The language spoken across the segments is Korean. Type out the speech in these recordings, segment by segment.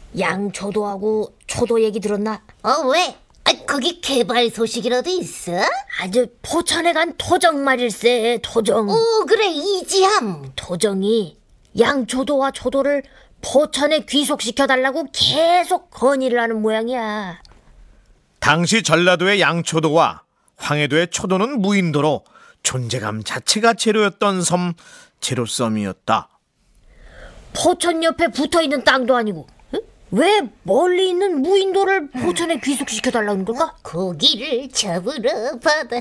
양초도하고 초도 얘기 들었나? 왜? 거기 개발 소식이라도 있어? 아주 포천에 간 토정 말일세. 토정. 그래, 이지함. 토정이 양초도와 초도를 포천에 귀속시켜달라고 계속 건의를 하는 모양이야. 당시 전라도의 양초도와 황해도의 초도는 무인도로 존재감 자체가 제로였던 섬, 제로섬이었다. 포천 옆에 붙어있는 땅도 아니고 왜 멀리 있는 무인도를 포천에 귀속시켜달라는 걸까? 고기를 잡으러 바다.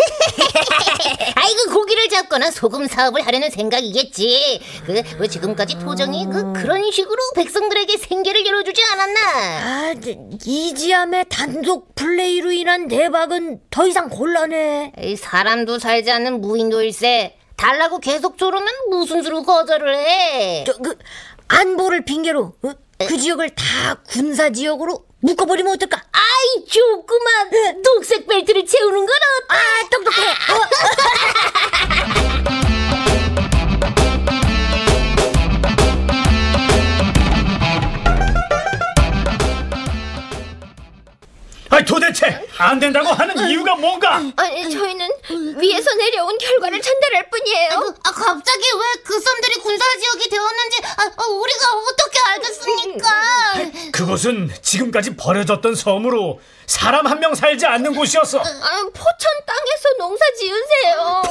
아이고, 고기를 잡거나 소금 사업을 하려는 생각이겠지. 왜 지금까지 토정이 그런 식으로 백성들에게 생계를 열어주지 않았나? 이지함의 단독 플레이로 인한 대박은 더 이상 곤란해. 사람도 살지 않는 무인도일세. 달라고 계속 조르면 무슨 수로 거절을 해? 안보를 핑계로 그 지역을 다 군사지역으로 묶어버리면 어떨까? 아이, 좋구만. 녹색 벨트를 채우는 건 어때? 똑똑해. 도대체 안 된다고 하는 이유가 뭔가? 저희는 위에서 내려온 결과를 전달할 뿐이에요. 갑자기 왜 그 섬들이 군사지역이 되었는지 우리가 어떻게 알겠습니까? 그곳은 지금까지 버려졌던 섬으로 사람 한 명 살지 않는 곳이었어. 포천 땅에서 농사 지으세요.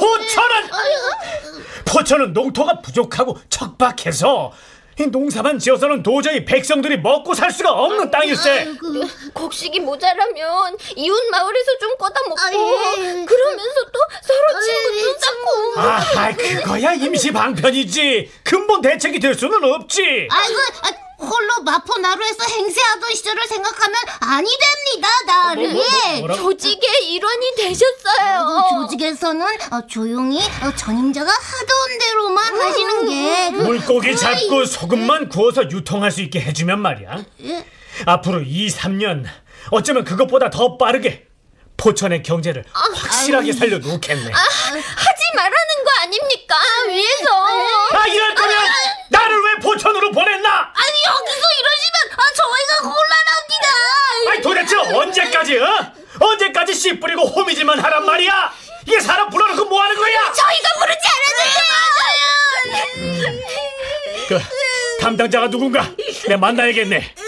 포천은 농토가 부족하고 척박해서 이 농사만 지어서는 도저히 백성들이 먹고 살 수가 없는 땅일세. 곡식이 모자라면 이웃 마을에서 좀 꺼다 먹고 그러면서 또 서로 친구도 쌓고. 그거야 임시 방편이지. 근본 대책이 될 수는 없지. 홀로 마포나루에서 행세하던 시절을 생각하면 아니 됩니다, 나를. 조직의 일원이 되셨어요. 조직에서는 조용히 전임자가 하던 대로만 하시는 게. 물고기 잡고 소금만 구워서 유통할 수 있게 해주면 말이야. 앞으로 2, 3년 어쩌면 그것보다 더 빠르게 포천의 경제를 확실하게 살려놓겠네. 하지 말라는 거 아닙니까, 위에서. 이럴 거면 나를 왜 포천으로 보냈나? 여기서 이러시면 저희가 곤란합니다. 도대체 언제까지 언제까지 씨 뿌리고 호미질만 하란 말이야? 이게 사람 불러놓고 뭐 하는 거야? 저희가 부르지 않았어요. 담당자가 누군가? 내가 만나야겠네.